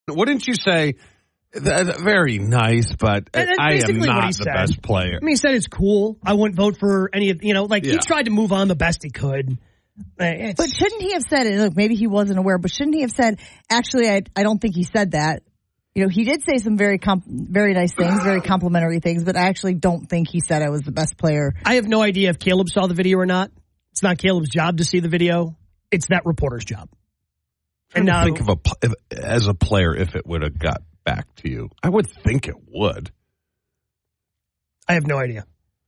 Wouldn't you say, that's very nice, but I am not the best player? I mean, he said it's cool. I wouldn't vote for any of, he tried to move on the best he could. But shouldn't he have said it? Look, maybe he wasn't aware, but shouldn't he have said, actually, I don't think he said that. He did say some very nice things, very complimentary things, but I actually don't think he said I was the best player. I have no idea if Caleb saw the video or not. It's not Caleb's job to see the video. It's that reporter's job. And now, think as a player, if it would have got back to you, I would think it would. I have no idea.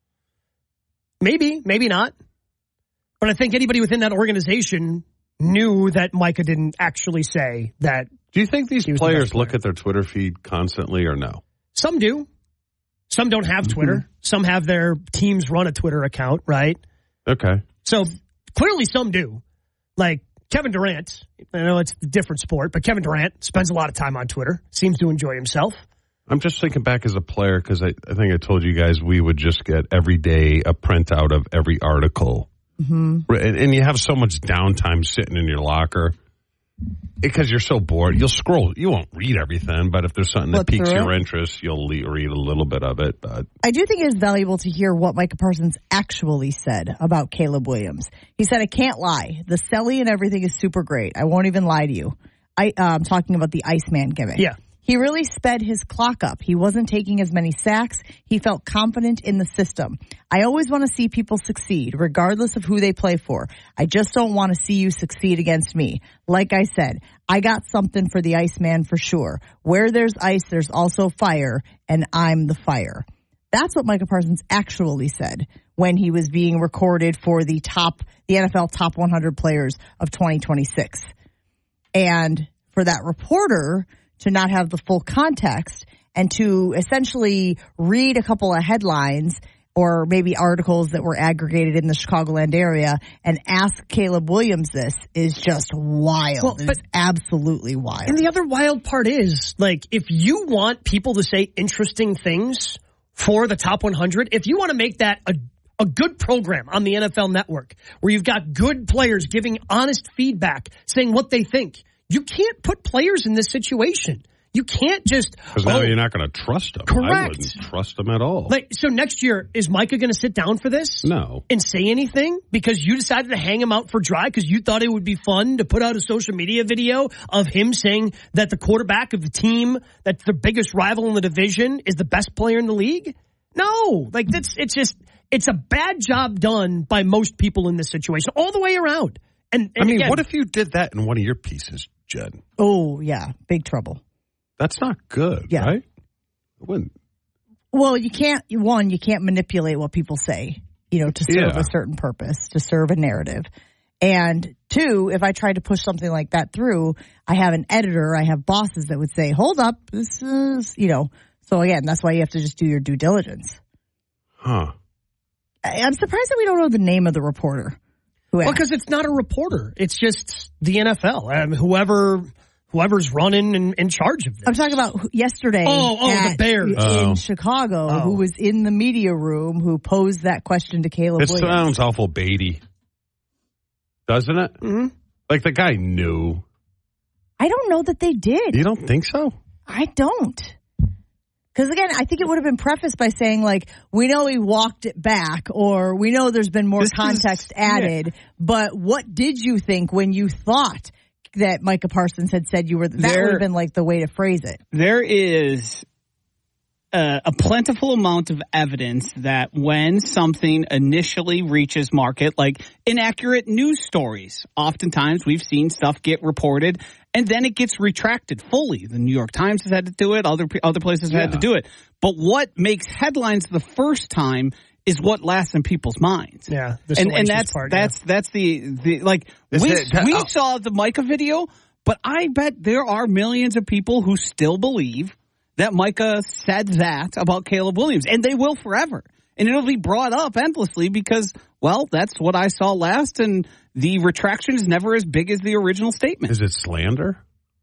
Maybe not. But I think anybody within that organization knew that Micah didn't actually say that. Do you think these players look at their Twitter feed constantly or no? Some do. Some don't have Twitter. Some have their teams run a Twitter account, right? Okay. So clearly some do. Like Kevin Durant, I know it's a different sport, but Kevin Durant spends a lot of time on Twitter, seems to enjoy himself. I'm just thinking back as a player because I think I told you guys we would just get every day a printout of every article. Mm-hmm. And you have so much downtime sitting in your locker because you're so bored. You'll scroll. You won't read everything, but if there's something that piques your interest, you'll read a little bit of it. But I do think it's valuable to hear what Micah Parsons actually said about Caleb Williams. He said, I can't lie. The celly and everything is super great. I won't even lie to you. I'm talking about the Iceman gimmick. Yeah. He really sped his clock up. He wasn't taking as many sacks. He felt confident in the system. I always want to see people succeed, regardless of who they play for. I just don't want to see you succeed against me. Like I said, I got something for the Iceman for sure. Where there's ice, there's also fire, and I'm the fire. That's what Micah Parsons actually said when he was being recorded for the NFL top 100 players of 2026. And for that reporter to not have the full context and to essentially read a couple of headlines or maybe articles that were aggregated in the Chicagoland area and ask Caleb Williams this is just wild. Well, it's absolutely wild. And the other wild part is, if you want people to say interesting things for the top 100, if you want to make that a good program on the NFL Network where you've got good players giving honest feedback, saying what they think, you can't put players in this situation. You can't just... Because now you're not going to trust them. Correct. I wouldn't trust them at all. So next year, is Micah going to sit down for this? No. And say anything? Because you decided to hang him out for dry because you thought it would be fun to put out a social media video of him saying that the quarterback of the team, that's the biggest rival in the division, is the best player in the league? No. It's a bad job done by most people in this situation, all the way around. And again, what if you did that in one of your pieces, Jed? Oh, yeah. Big trouble. That's not good, right? It wouldn't. Well, you can't manipulate what people say, to serve a certain purpose, to serve a narrative. And two, if I tried to push something like that through, I have an editor, I have bosses that would say, hold up, this is, So again, that's why you have to just do your due diligence. Huh. I'm surprised that we don't know the name of the reporter. Well, because it's not a reporter. It's just the NFL. Whoever's running and in charge of this. I'm talking about yesterday. The Bears. In Chicago, who was in the media room, who posed that question to Caleb Williams. It sounds awful baity. Doesn't it? Mm-hmm. Like the guy knew. I don't know that they did. You don't think so? I don't. Because, again, I think it would have been prefaced by saying, we know he walked it back, or we know there's been more context added, but what did you think when you thought that Micah Parsons had said you were? That would have been, the way to phrase it. There is a plentiful amount of evidence that when something initially reaches market, like inaccurate news stories, oftentimes we've seen stuff get reported and then it gets retracted fully. The New York Times has had to do it. Other places have had to do it. But what makes headlines the first time is what lasts in people's minds. Yeah, and that's the we saw the Micah video, but I bet there are millions of people who still believe that Micah said that about Caleb Williams, and they will forever. And it'll be brought up endlessly because, that's what I saw last, and the retraction is never as big as the original statement. Is it slander?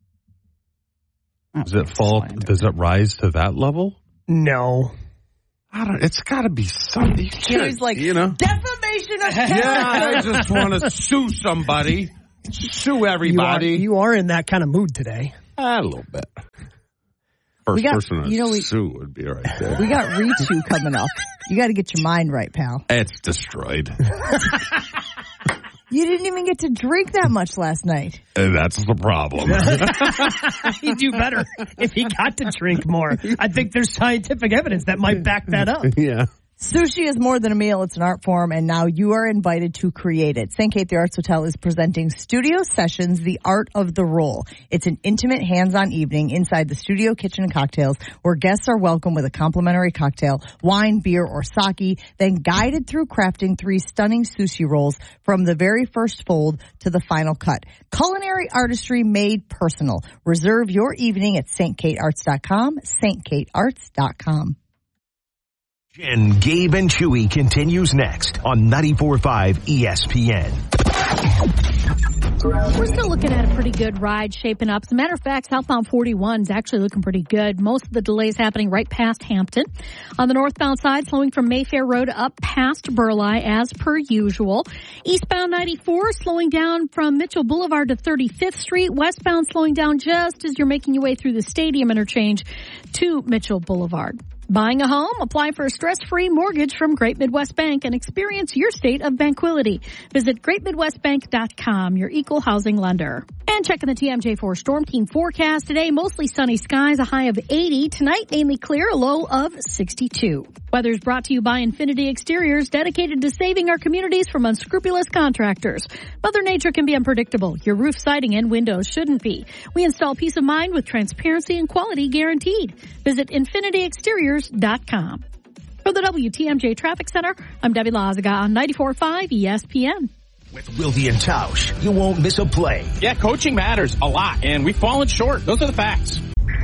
Does it fall? Does it rise to that level? No. It's got to be something. He's defamation of character. Yeah, I just want to sue somebody. Sue everybody. You are in that kind of mood today. A little bit. First person to sue would be right there. We got Ritu coming up. You got to get your mind right, pal. It's destroyed. You didn't even get to drink that much last night. And that's the problem. He'd do better if he got to drink more. I think there's scientific evidence that might back that up. Yeah. Sushi is more than a meal. It's an art form, and now you are invited to create it. St. Kate the Arts Hotel is presenting Studio Sessions, The Art of the Roll. It's an intimate, hands-on evening inside the studio kitchen and cocktails where guests are welcome with a complimentary cocktail, wine, beer, or sake, then guided through crafting 3 stunning sushi rolls from the very first fold to the final cut. Culinary artistry made personal. Reserve your evening at stkatearts.com, stkatearts.com. Jen, Gabe, and Chewy continues next on 94.5 ESPN. We're still looking at a pretty good ride shaping up. As a matter of fact, southbound 41 is actually looking pretty good. Most of the delays happening right past Hampton. On the northbound side, slowing from Mayfair Road up past Burleigh as per usual. Eastbound 94 slowing down from Mitchell Boulevard to 35th Street. Westbound slowing down just as you're making your way through the stadium interchange to Mitchell Boulevard. Buying a home? Apply for a stress-free mortgage from Great Midwest Bank and experience your state of tranquility. Visit greatmidwestbank.com, your equal housing lender. And checking the TMJ4 Storm Team forecast today, mostly sunny skies, a high of 80. Tonight, mainly clear, a low of 62. Weather is brought to you by Infinity Exteriors, dedicated to saving our communities from unscrupulous contractors. Mother Nature can be unpredictable. Your roof siding and windows shouldn't be. We install peace of mind with transparency and quality guaranteed. Visit infinityexteriors.com. For the WTMJ Traffic Center, I'm Debbie Lazaga on 94.5 ESPN. With Wilde and Tausch, you won't miss a play. Yeah, coaching matters a lot, and we've fallen short. Those are the facts.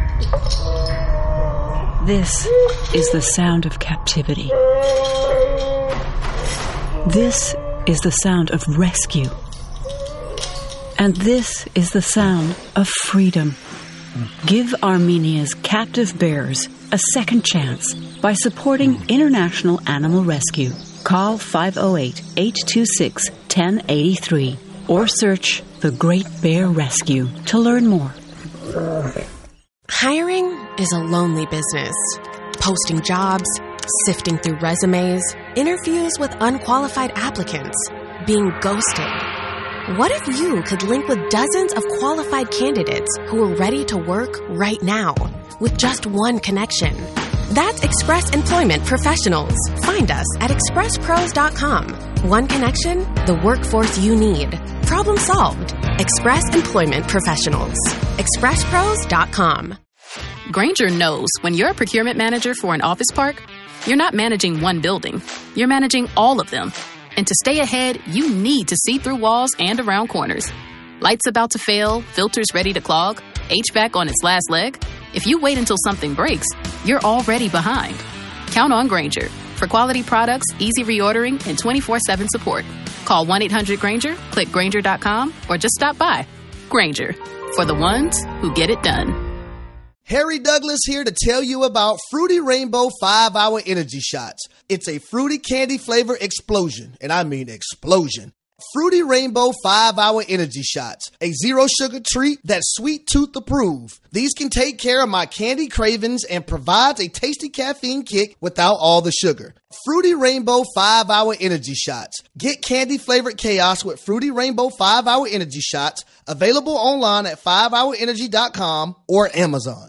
This is the sound of captivity. This is the sound of rescue. And this is the sound of freedom. Give Armenia's captive bears a second chance by supporting International Animal Rescue. Call 508-826-1083 or search The Great Bear Rescue to learn more. Hiring is a lonely business. Posting jobs, sifting through resumes, interviews with unqualified applicants, being ghosted. What if you could link with dozens of qualified candidates who are ready to work right now with just one connection? That's Express Employment Professionals. Find us at expresspros.com. One connection, the workforce you need. Problem solved. Express Employment Professionals. expresspros.com. Grainger knows when you're a procurement manager for an office park, you're not managing one building. You're managing all of them. And to stay ahead, you need to see through walls and around corners. Lights about to fail, filters ready to clog, HVAC on its last leg. If you wait until something breaks, you're already behind. Count on Grainger for quality products, easy reordering, and 24/7 support. Call 1-800-GRAINGER, click Grainger.com, or just stop by. Grainger, for the ones who get it done. Harry Douglas here to tell you about Fruity Rainbow 5-Hour Energy Shots. It's a fruity candy flavor explosion, and I mean explosion. Fruity Rainbow 5-Hour Energy Shots, a zero-sugar treat that's sweet tooth approved. These can take care of my candy cravings and provides a tasty caffeine kick without all the sugar. Fruity Rainbow 5-Hour Energy Shots. Get candy-flavored chaos with Fruity Rainbow 5-Hour Energy Shots, available online at 5hourenergy.com or Amazon.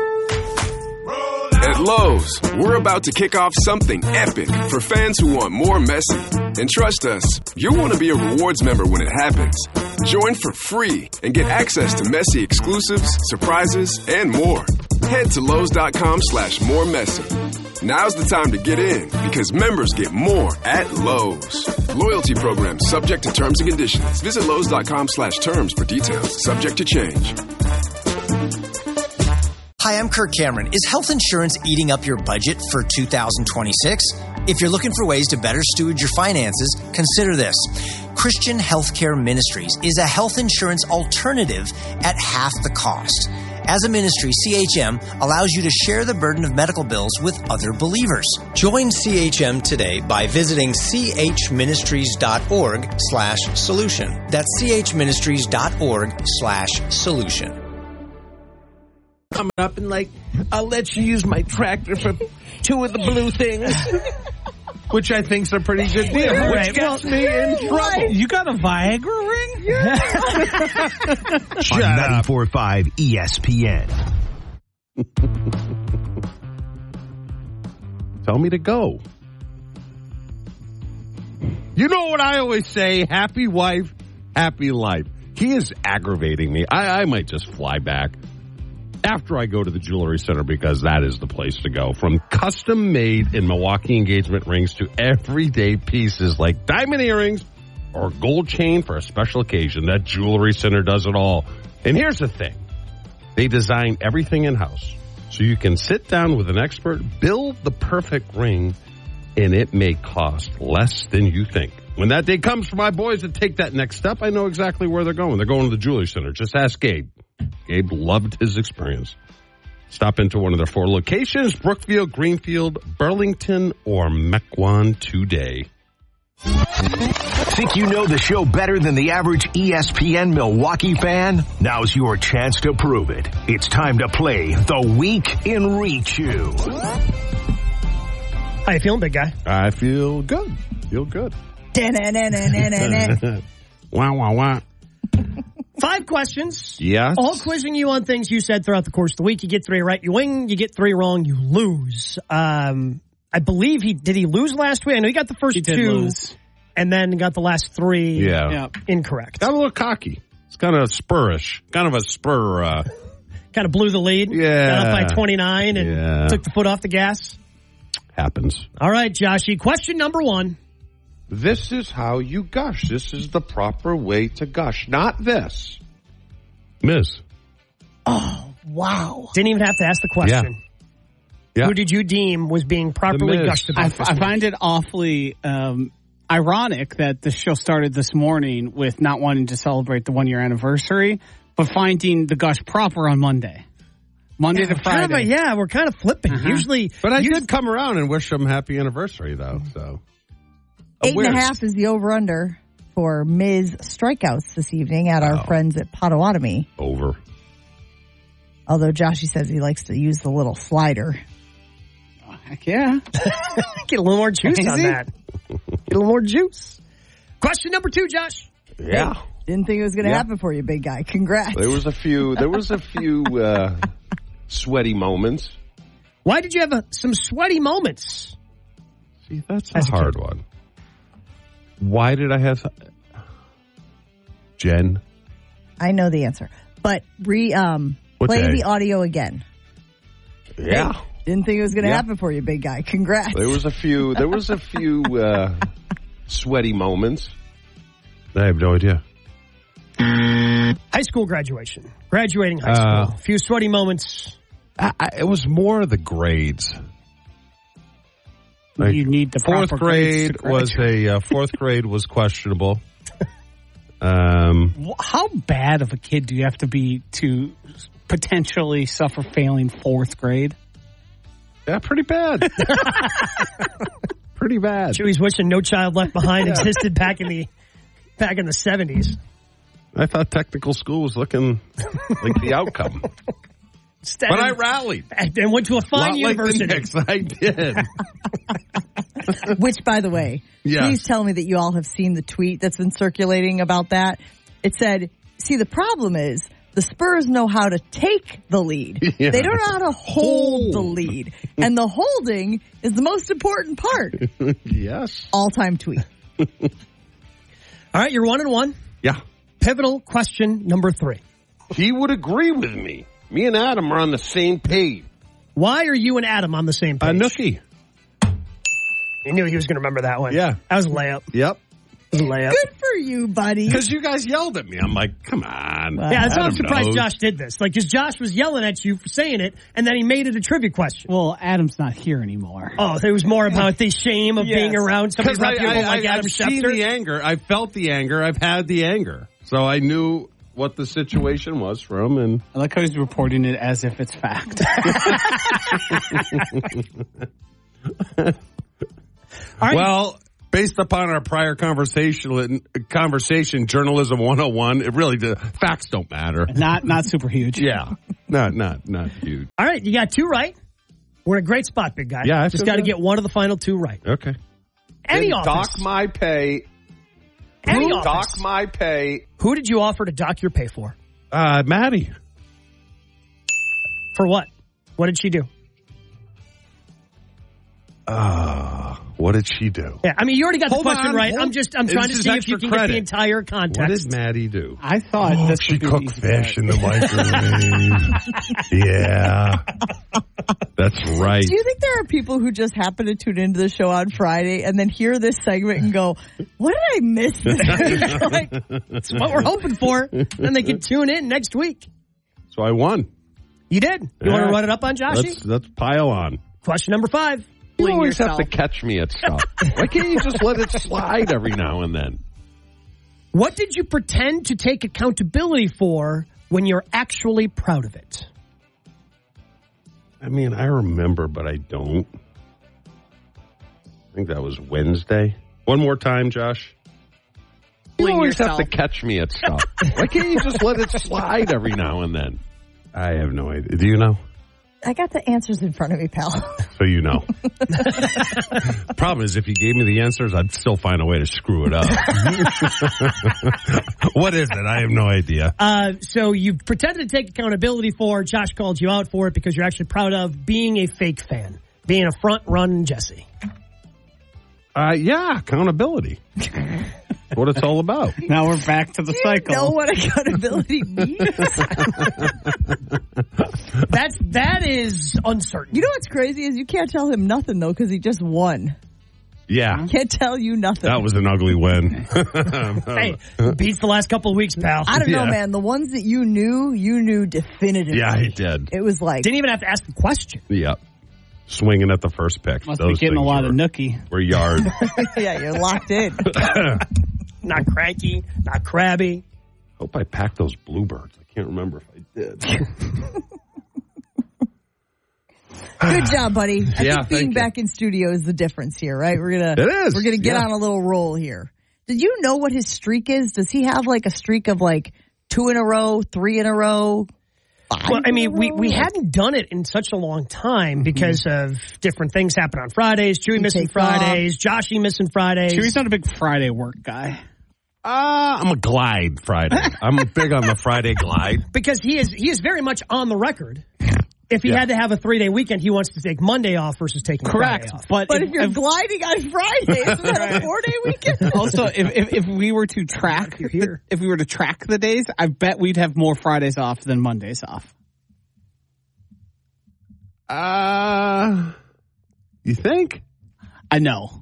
At Lowe's, we're about to kick off something epic for fans who want more Messi. And trust us, you'll want to be a rewards member when it happens. Join for free and get access to Messi exclusives, surprises, and more. Head to Lowe's.com/moremessy. Now's the time to get in because members get more at Lowe's. Loyalty program subject to terms and conditions. Visit Lowe's.com/terms for details. Subject to change. Hi, I'm Kirk Cameron. Is health insurance eating up your budget for 2026? If you're looking for ways to better steward your finances, consider this. Christian Healthcare Ministries is a health insurance alternative at half the cost. As a ministry, CHM allows you to share the burden of medical bills with other believers. Join CHM today by visiting chministries.org/solution. That's chministries.org/solution. coming up and like, I'll let you use my tractor for 2 of the blue things. Which I think's a pretty good deal. Right. Which gets me in trouble. You got a Viagra ring? Yeah. On 94.5 ESPN. Tell me to go. You know what I always say? Happy wife, happy life. He is aggravating me. I might just fly back after I go to the Jewelry Center because that is the place to go. From custom-made in Milwaukee engagement rings to everyday pieces like diamond earrings or gold chain for a special occasion, that Jewelry Center does it all. And here's the thing. They design everything in-house. So you can sit down with an expert, build the perfect ring, and it may cost less than you think. When that day comes for my boys to take that next step, I know exactly where they're going. They're going to the Jewelry Center. Just ask Gabe. Gabe loved his experience. Stop into one of their 4 locations, Brookfield, Greenfield, Burlington, or Mequon today. Think you know the show better than the average ESPN Milwaukee fan? Now's your chance to prove it. It's time to play The Week in Rechew. How you feeling, big guy? I feel good. Feel good. Wow, wow, wow. 5 questions. Yes. All quizzing you on things you said throughout the course of the week. You get 3 right, you win. You get 3 wrong, you lose. I believe did he lose last week? I know he got the first 2 lose. And then got the last 3 incorrect. Got a little cocky. It's kind of spurish. Kind of a spur. Kind of blew the lead. Yeah. Got up by 29 and took the foot off the gas. Happens. All right, Joshy. Question number 1. This is how you gush. This is the proper way to gush. Not this. Miss. Oh, wow. Didn't even have to ask the question. Yeah. Who did you deem was being properly gushed about? I find it awfully ironic that the show started this morning with not wanting to celebrate the 1-year anniversary, but finding the gush proper on Monday. Monday to Friday. We're kind of flipping. Usually. But I did come around and wish them happy anniversary, though. So 8.5 is the over-under for Ms. strikeouts this evening at our friends at Potawatomi. Over. Although Joshy says he likes to use the little slider. Oh, heck yeah. Get a little more juice on that. Get a little more juice. Question number 2, Josh. Yeah. Hey, didn't think it was going to happen for you, big guy. Congrats. There was a few sweaty moments. Why did you have some sweaty moments? See, that's a hard one. Why did I have... Jen? I know the answer. But play the audio again. Yeah. Hey, didn't think it was going to happen for you, big guy. Congrats. There was a few sweaty moments. I have no idea. High school graduation. Graduating high school. A few sweaty moments. It was more the grades. Like, you need the fourth grade fourth grade was questionable. How bad of a kid do you have to be to potentially suffer failing 4th grade? Yeah, pretty bad. Pretty bad. Chewy's wishing No Child Left Behind existed back in the 70s. I thought technical school was looking like the outcome. But I rallied. And went to a fine university. Like I did. Which, by the way, please tell me that you all have seen the tweet that's been circulating about that. It said, see, the problem is the Spurs know how to take the lead. Yeah. They don't know how to hold the lead. And the holding is the most important part. Yes. All-time tweet. All right, you're 1-1. Yeah. Pivotal question number 3. He would agree with me. Me and Adam are on the same page. Why are you and Adam on the same page? Nookie. You knew he was going to remember that one. Yeah. That was a layup. Yep. Layup. Good for you, buddy. Because you guys yelled at me. I'm like, come on. Yeah, that's why I'm surprised Josh did this. Like, because Josh was yelling at you for saying it, and then he made it a trivia question. Well, Adam's not here anymore. Oh, it was more about the shame of being around somebody reputable like Adam Schefter. I've seen the anger. I felt the anger. I've had the anger. So I knew what the situation was for him. And I like how he's reporting it as if it's fact. Right. Well, Based upon our prior conversation, Journalism 101, it really, the facts don't matter. Not super huge. Yeah. Not huge. All right, you got 2 right. We're in a great spot, big guy. Yeah, I just got to get one of the final 2 right. Okay. Any office. Dock my pay. Any office. Dock my pay. Who did you offer to dock your pay for? Maddie. For what? What did she do? What did she do? Yeah, I mean, you already got the question right. I'm trying to is see if you can get the entire context. What did Maddie do? I thought she cooked fish in the microwave. Yeah. That's right. Do you think there are people who just happen to tune into the show on Friday and then hear this segment and go, what did I miss this week? Like, it's what we're hoping for. Then they can tune in next week. So I won. You did. You want to run it up on Joshy? Let's pile on. Question number 5. You always have to catch me at stuff. Why can't you just let it slide every now and then? What did you pretend to take accountability for when you're actually proud of it? I mean, I remember, but I don't. I think that was Wednesday. One more time, Josh. You always have to catch me at stuff. Why can't you just let it slide every now and then? I have no idea. Do you know? I got the answers in front of me, pal. So you know. Problem is, if you gave me the answers, I'd still find a way to screw it up. What is it? I have no idea. So you pretended to take accountability for, Josh called you out for it because you're actually proud of being a fake fan. Being a front-run Jesse. Yeah, accountability. What it's all about. Now we're back to the cycle. You know what accountability means? That is uncertain. You know what's crazy is you can't tell him nothing, though, because he just won. Yeah. Can't tell you nothing. That was an ugly win. Hey, beats the last couple of weeks, pal. I don't know, man. The ones that you knew definitively. Yeah, he did. It was like... Didn't even have to ask the question. Yep. Swinging at the first pick. Must be getting a lot of nookie. We're yard. Yeah, you're locked in. Not cranky, not crabby. Hope I packed those bluebirds. I can't remember if I did. Good job, buddy. I Yeah, think being back in studio is the difference here, right? We're gonna get on a little roll here. Did you know what his streak is? Does he have like a streak of like 2 in a row, 3 in a row? Well, I mean, we hadn't done it in such a long time because of different things happen on Fridays. Chewy missing Fridays, Joshy missing Fridays. Chewy's not a big Friday work guy. I'm a glide Friday. I'm big on the Friday glide. Because he is very much on the record. If he had to have a 3-day weekend, he wants to take Monday off versus taking Friday off. But if you're gliding on Friday, isn't that a 4-day weekend? Also, if we were to track the days, I bet we'd have more Fridays off than Mondays off. You think? I know.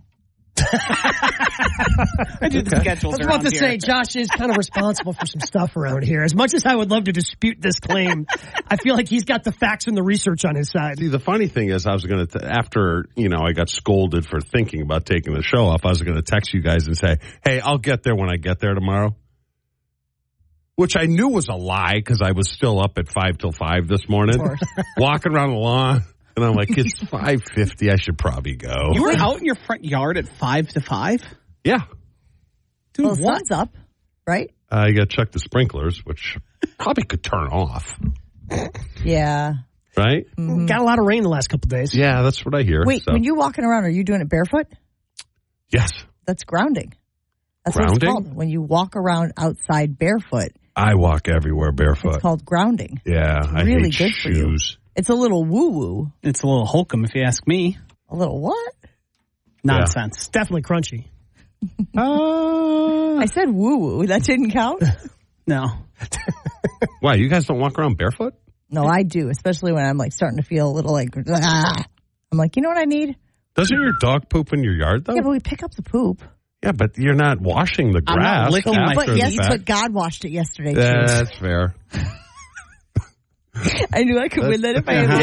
I do the schedules. I was about to say, Josh is kind of responsible for some stuff around here. As much as I would love to dispute this claim, I feel like he's got the facts and the research on his side. See, the funny thing is, I was going to, after, I got scolded for thinking about taking the show off, I was going to text you guys and say, hey, I'll get there when I get there tomorrow. Which I knew was a lie because I was still up at 5 till 5 this morning. Walking around the lawn. And I'm like, it's 5:50. I should probably go. You were out in your front yard at 5 to 5? Yeah. Dude, well, sun's up, right? You got to check the sprinklers, which probably could turn off. Yeah. Right? Mm-hmm. Got a lot of rain the last couple of days. Yeah, that's what I hear. Wait, when you're walking around, are you doing it barefoot? Yes. That's grounding. That's grounding? what it's called. When you walk around outside barefoot. I walk everywhere barefoot. It's called grounding. Yeah, I really hate good shoes. For you. It's a little woo-woo. It's a little Holcomb, if you ask me. A little what? Nonsense. It's definitely crunchy. I said woo-woo. That didn't count? No. Why, you guys don't walk around barefoot? No, I do, especially when I'm like starting to feel a little like, I'm like, you know what I need? Doesn't your dog poop in your yard, though? Yeah, but we pick up the poop. Yeah, but you're not washing the grass. I'm not licking but yes, but God washed it yesterday, too. That's fair. I knew I could win that if I had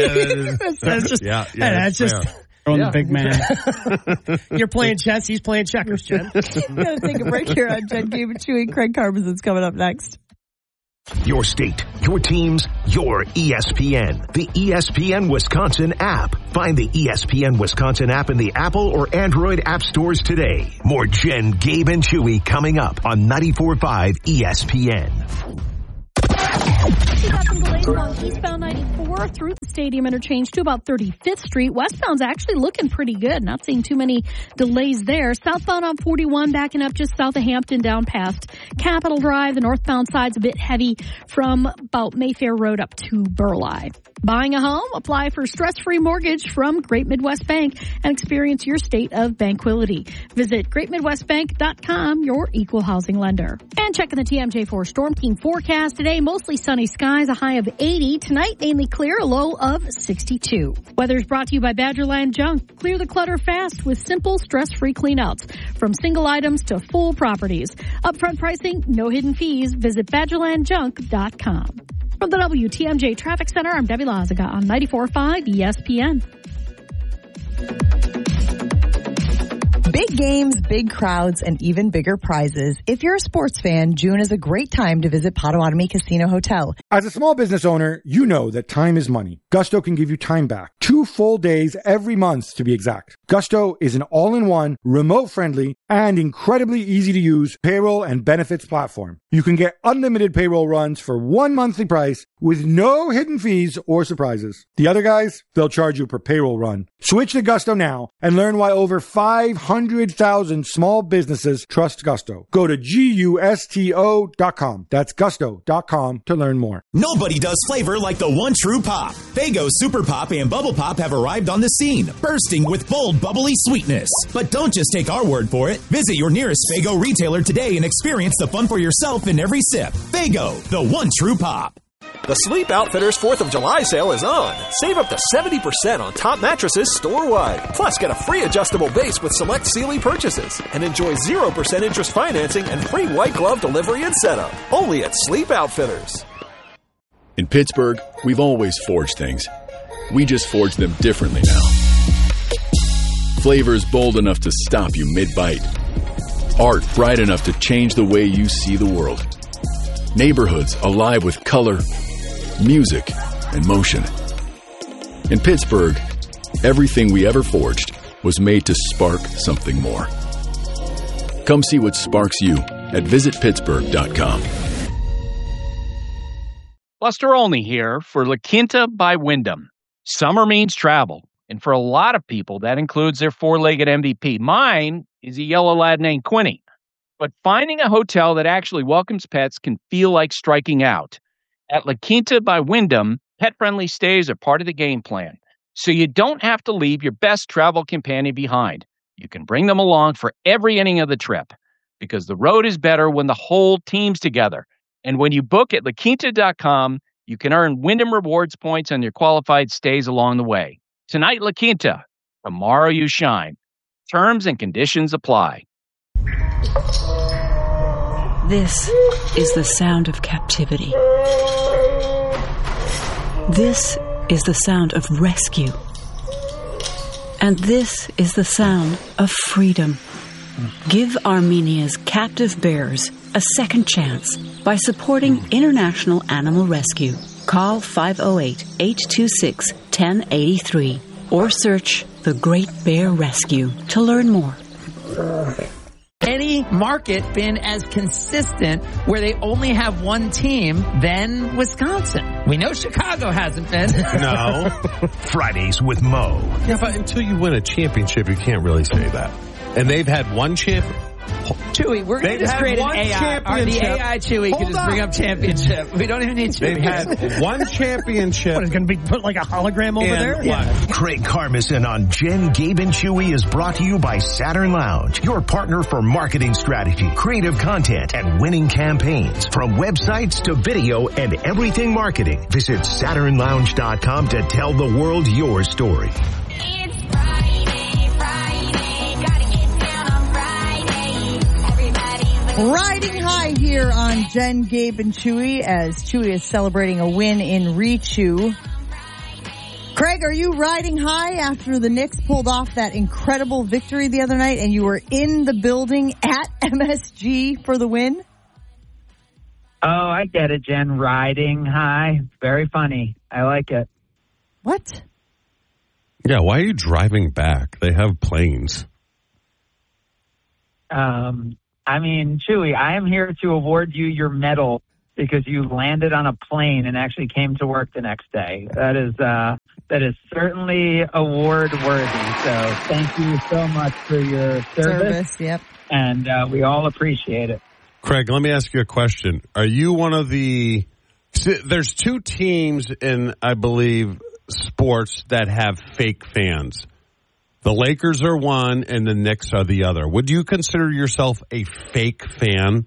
That's just on the big man. You're playing chess, he's playing checkers, Jen. We're going to take a break here on Jen Game and Chewy. Craig Carbon's coming up next. Your state, your teams, your ESPN. The ESPN Wisconsin app. Find the ESPN Wisconsin app in the Apple or Android app stores today. More Jen, Gabe, and Chewy coming up on 94.5 ESPN. We've got some delays along eastbound 94 through the Stadium Interchange to about 35th Street. Westbound's actually looking pretty good. Not seeing too many delays there. Southbound on 41 backing up just south of Hampton down past Capitol Drive. The northbound side's a bit heavy from about Mayfair Road up to Burleigh. Buying a home? Apply for stress-free mortgage from Great Midwest Bank and experience your state of banquility. Visit greatmidwestbank.com, your equal housing lender. And checking the TMJ4 Storm King forecast today, mostly sunny skies, a high of 80. Tonight, mainly clear, a low of 62. Weather is brought to you by Badgerland Junk. Clear the clutter fast with simple, stress-free cleanouts. From single items to full properties. Upfront pricing, no hidden fees. Visit BadgerlandJunk.com. From the WTMJ Traffic Center, I'm Debbie Lazaga on 94.5 ESPN. Big games, big crowds, and even bigger prizes. If you're a sports fan, June is a great time to visit Potawatomi Casino Hotel. As a small business owner, you know that time is money. Gusto can give you time back. 2 full days every month, to be exact. Gusto is an all-in-one, remote-friendly, and incredibly easy-to-use payroll and benefits platform. You can get unlimited payroll runs for one monthly price with no hidden fees or surprises. The other guys, they'll charge you per payroll run. Switch to Gusto now and learn why over 500,000 small businesses trust Gusto. Go to GUSTO.com. That's Gusto.com to learn more. Nobody does flavor like the one true pop. Faygo Super Pop and Bubble Pop have arrived on the scene, bursting with bold, bubbly sweetness. But don't just take our word for it. Visit your nearest Faygo retailer today and experience the fun for yourself in every sip. Faygo, the one true pop. The Sleep Outfitters 4th of July sale is on. Save up to 70% on top mattresses store-wide. Plus, get a free adjustable base with select Sealy purchases. And enjoy 0% interest financing and free white glove delivery and setup. Only at Sleep Outfitters. In Pittsburgh, we've always forged things. We just forge them differently now. Flavors bold enough to stop you mid-bite. Art bright enough to change the way you see the world. Neighborhoods alive with color, music, and motion. In Pittsburgh, everything we ever forged was made to spark something more. Come see what sparks you at visitpittsburgh.com. Buster Olney here for La Quinta by Wyndham. Summer means travel, and for a lot of people, that includes their four-legged MVP. Mine is a yellow lad named Quinny. But finding a hotel that actually welcomes pets can feel like striking out. At La Quinta by Wyndham, pet-friendly stays are part of the game plan, so you don't have to leave your best travel companion behind. You can bring them along for every inning of the trip, because the road is better when the whole team's together. And when you book at LaQuinta.com, you can earn Wyndham Rewards points on your qualified stays along the way. Tonight, La Quinta. Tomorrow, you shine. Terms and conditions apply. This is the sound of captivity. This is the sound of rescue. And this is the sound of freedom. Give Armenia's captive bears a second chance by supporting International Animal Rescue. Call 508-826-1083 or search The Great Bear Rescue to learn more. Any market been as consistent where they only have one team than Wisconsin? We know Chicago hasn't been. No. Fridays with Mo. Yeah, but until you win a championship, you can't really say that. And they've had one champion. Chewy, we're going to just create an AI. Or the AI Chewy can just bring up championship. We don't even need Chewy. They've had one championship. What, is going to be put like a hologram over there? Yeah. Craig Carmison on Jen, Gabe, and Chewy is brought to you by Saturn Lounge, your partner for marketing strategy, creative content, and winning campaigns. From websites to video and everything marketing, visit SaturnLounge.com to tell the world your story. Riding high here on Jen, Gabe, and Chewy as Chewy is celebrating a win in Rechew. Craig, are you riding high after the Knicks pulled off that incredible victory the other night and you were in the building at MSG for the win? Oh, I get it, Jen. Riding high. Very funny. I like it. What? Yeah, why are you driving back? They have planes. I mean, Chewy, I am here to award you your medal because you landed on a plane and actually came to work the next day. That is certainly award worthy. So thank you so much for your service. Yep. And we all appreciate it. Craig, let me ask you a question. Are you one of the... There's two teams in, I believe, sports that have fake fans. The Lakers are one and the Knicks are the other. Would you consider yourself a fake fan?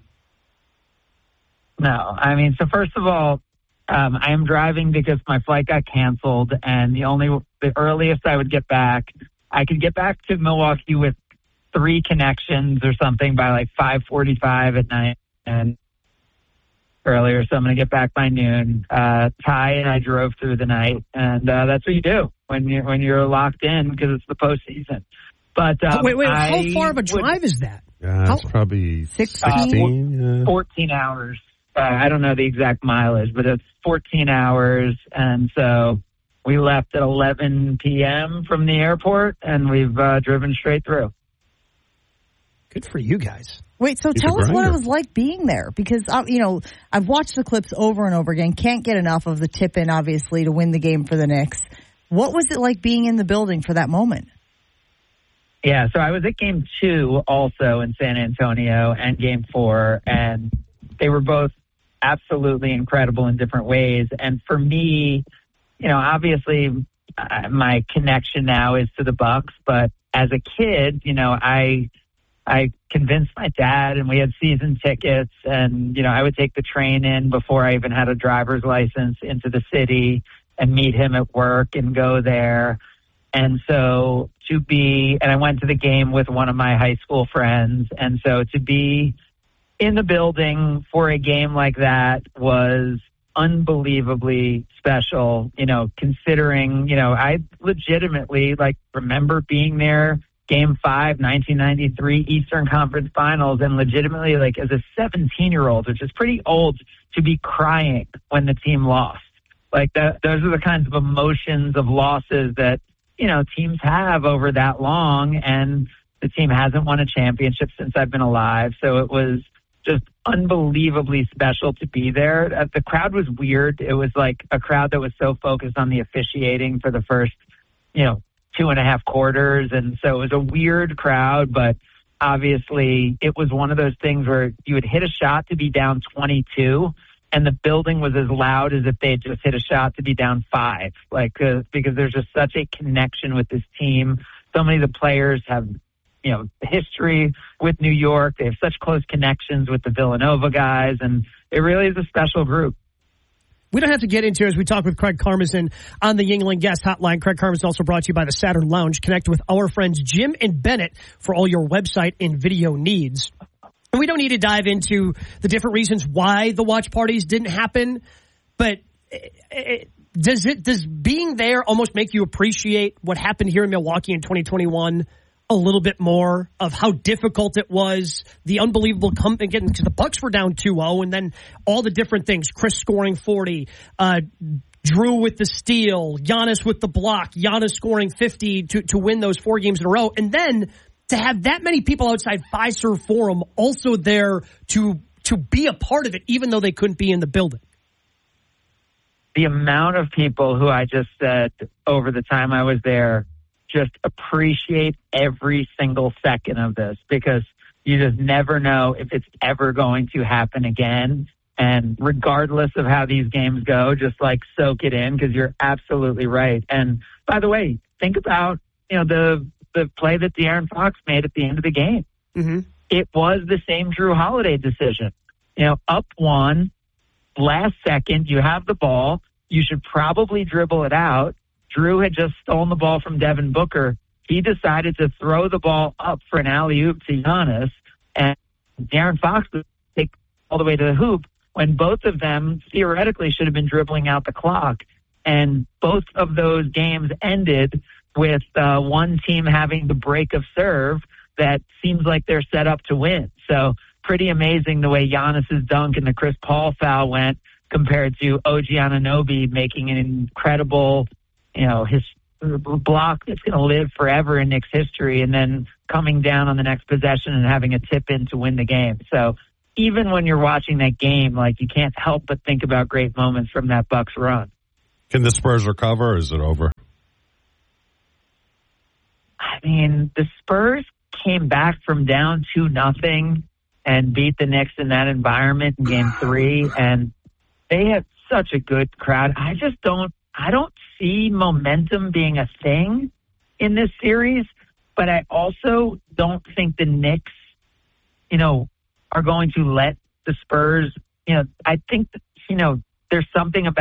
No. I mean, so first of all, I am driving because my flight got canceled, and the earliest I would get back, I could get back to Milwaukee with 3 connections or something by like 5:45 at night and earlier. So I'm going to get back by noon. Ty and I drove through the night, and that's what you do when you're locked in because it's the postseason. But wait, how far of a drive is that? Yeah, it's probably 16, 14 hours. I don't know the exact mileage, but it's 14 hours. And so we left at 11 p.m. from the airport, and we've driven straight through. Good for you guys. Wait, so tell us what it was like being there, because, I've watched the clips over and over again. Can't get enough of the tip-in, obviously, to win the game for the Knicks. What was it like being in the building for that moment? Yeah, so I was at Game 2 also in San Antonio and Game 4, and they were both absolutely incredible in different ways. And for me, obviously my connection now is to the Bucks, but as a kid, I convinced my dad, and we had season tickets, and, I would take the train in before I even had a driver's license into the city and meet him at work and go there. And so and I went to the game with one of my high school friends. And so to be in the building for a game like that was unbelievably special, considering, I legitimately remember being there Game 5, 1993 Eastern Conference Finals, and legitimately as a 17-year-old, which is pretty old, to be crying when the team lost. Those are the kinds of emotions of losses that, teams have over that long, and the team hasn't won a championship since I've been alive. So it was just unbelievably special to be there. The crowd was weird. It was a crowd that was so focused on the officiating for the first, 2.5 quarters. And so it was a weird crowd, but obviously it was one of those things where you would hit a shot to be down 22 and the building was as loud as if they had just hit a shot to be down 5, because there's just such a connection with this team. So many of the players have, history with New York. They have such close connections with the Villanova guys, and it really is a special group. We don't have to get into it as we talk with Craig Karmazin on the Yuengling Guest Hotline. Craig Karmazin also brought to you by the Saturn Lounge. Connect with our friends Jim and Bennett for all your website and video needs. And we don't need to dive into the different reasons why the watch parties didn't happen, but does being there almost make you appreciate what happened here in Milwaukee in 2021 a little bit more, of how difficult it was, the unbelievable comeback, because the Bucks were down 2-0, and then all the different things, Chris scoring 40, Drew with the steal, Giannis with the block, Giannis scoring 50 to win those 4 games in a row, and then to have that many people outside Fiserv Forum also there to be a part of it, even though they couldn't be in the building. The amount of people who I just said over the time I was there just appreciate every single second of this, because you just never know if it's ever going to happen again. And regardless of how these games go, just soak it in, because you're absolutely right. And by the way, think about, the play that De'Aaron Fox made at the end of the game. Mm-hmm. It was the same Drew Holiday decision. Up 1, last second, you have the ball. You should probably dribble it out. Drew had just stolen the ball from Devin Booker. He decided to throw the ball up for an alley-oop to Giannis, and De'Aaron Fox would take all the way to the hoop when both of them theoretically should have been dribbling out the clock. And both of those games ended with one team having the break of serve that seems like they're set up to win. So pretty amazing the way Giannis's dunk and the Chris Paul foul went compared to OG Anunoby making an incredible, his block that's going to live forever in Knicks history, and then coming down on the next possession and having a tip in to win the game. So even when you're watching that game, you can't help but think about great moments from that Bucks run. Can the Spurs recover, or is it over? I mean, the Spurs came back from down 2-0 and beat the Knicks in that environment in Game 3, and they have such a good crowd. I don't see momentum being a thing in this series, but I also don't think the Knicks, are going to let the Spurs, I think, there's something about